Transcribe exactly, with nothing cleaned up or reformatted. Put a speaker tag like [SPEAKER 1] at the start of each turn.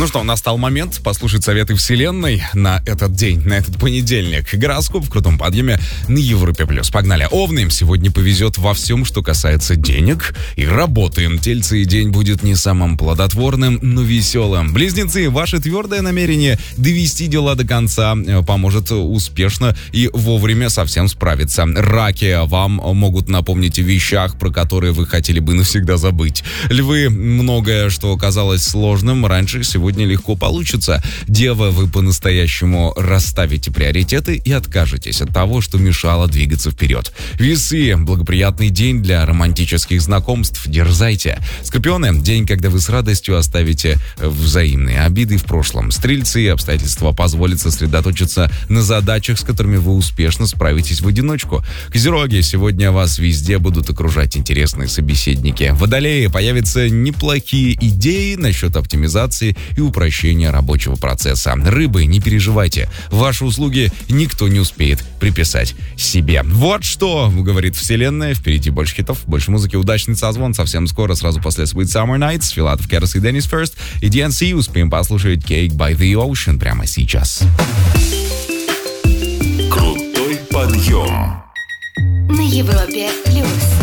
[SPEAKER 1] Ну что, настал момент послушать советы Вселенной на этот день, на этот понедельник. Гороскоп в крутом подъеме на Европе плюс. Погнали. Овны, сегодня повезет во всем, что касается денег и работы. Тельцы, день будет не самым плодотворным, но веселым. Близнецы, ваше твердое намерение довести дела до конца поможет успешно и вовремя совсем справиться. Раки, вам могут напомнить о вещах, про которые вы хотели бы навсегда забыть. Львы, многое, что казалось сложным раньше, сегодня легко получится. Дева, вы по-настоящему расставите приоритеты и откажетесь от того, что мешало двигаться вперед. Весы, благоприятный день для романтических знакомств, дерзайте. Скорпионы, день, когда вы с радостью оставите взаимные обиды в прошлом. Стрельцы, обстоятельства позволят сосредоточиться на задачах, с которыми вы успешно справитесь в одиночку. Козероги, сегодня вас везде будут окружать интересные собеседники. Водолеи, появятся неплохие идеи насчет оптимизации и упрощения рабочего процесса. Рыбы, не переживайте, ваши услуги никто не успеет приписать себе. Вот что говорит Вселенная. Впереди больше хитов, больше музыки. Удачный созвон совсем скоро, сразу после Sweet Summer Nights. Филатов, Керос и Деннис First. И ди эн си успеем послушать Cake by the Ocean прямо сейчас.
[SPEAKER 2] Крутой подъем
[SPEAKER 3] На Европе плюс.